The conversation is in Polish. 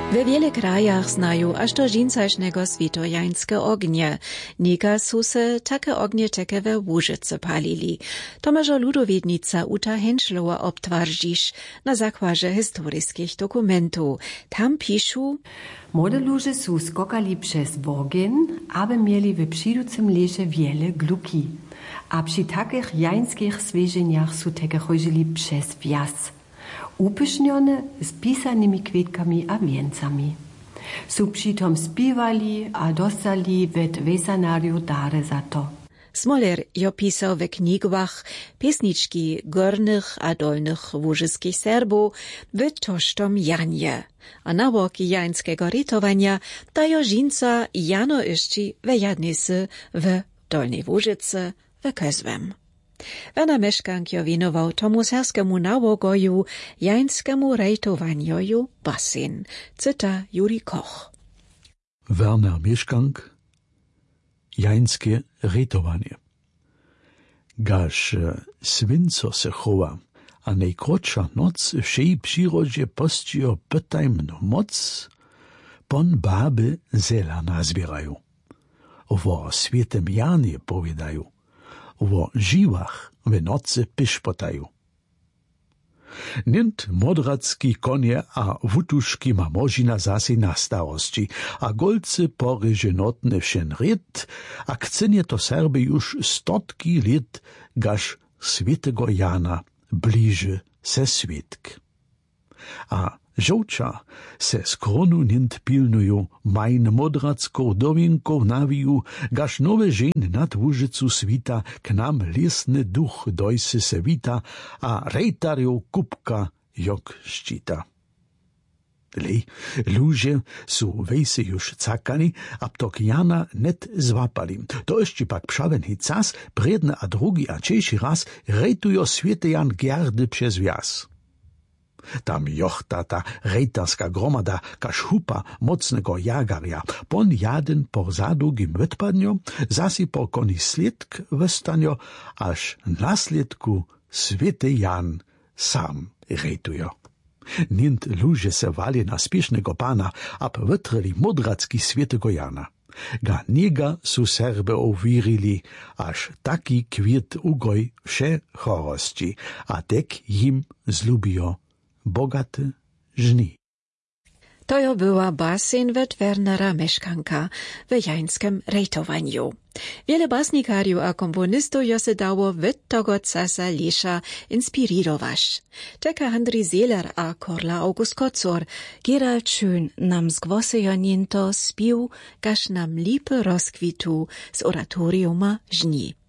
We wiele krajach znają aż do dżincaśnego switojańskie ognie. Nika su se takie ognie teke we Łużyce palili. Tomażo Ludowiednica Uta Henschlowa obtwardzisz na zakładzie historyjskich dokumentów. Tam piszą: Młode ludzie su skokali przez ogień, aby mieli w przyjducym lesie wiele gluki. A przy takich jańskich zwierzeniach su teke chodzili przez wjazd. Upysznione z pisanymi kwiatkami a wieńcami. Su přitom spiewali a dostali wet wesanariu dare za to. Smoler jo pisał we knigach piesniczki gornych a dolnych łużyskich Serbów w tożtom Janie. A na łoki jańskiego rytowania dają dżinca jano jeszcze we Jadnisy w Dolnej Łużyce w Kozłem. Werner Mieszkank jo winował tomu serskiemu nałogoju jańskiemu rejtowaniu basen. Cyta Juri Koch. Werner Mieszkank, jańskie rejtowanie. Gaż swinco se chowa, a najkrótsza noc wszej przyrodzie postio pytajmno moc, pon baby zela nazbierają. O świetem Janie powiedają. O žiwach w nocy piszpotają. Nint modracki konie a wutuszki ma možina zasi na starości, a golcy poryže notne všen ryt, a kcenie to Serby już 100 lat, gaż świętego Jana bliže se świetk. A żołcza se z kronu nint pilnują, majn modracką dominką nawiju, gaż nowe żeny nad Łużycu swita, k nam lesny duch dojsy se wita, a rejtarją kubka jok szczyta. Lej, ludzie su wejsy już cakani, a ptok Jana net zwapali. To jeszcze pak pszawenhy cas, predne a drugi a czeši raz rejtujo święty Jan Gerdy przez wjaz. Tam jochta ta rejtarska gromada kaž hupa mocnego jagarja. Pon jaden po zadugim wytpadnio, zasi po koni sledk wystanio, aż na sledku święty Jan sam rejtujo. Nint ludzie se wali na spiesznego pana, ab wytryli modracki świętego Jana. Ga niega su Serbe uwierili, aż taki kwiet ugoj wsze chorości, a tek jim zlubio bogaty żni. To jo była basen wet Wernera Mieszkanka w jańskim rejtowaniu. Wiele basnikariów a komponistów jo se dało wet tego casa lesza inspirirować. Taka Handry Seeler a Korla August Kocor, Gerald Schön nam zgłosy jo ninto spił, gaż nam lipy rozkwitu z oratoriuma żni.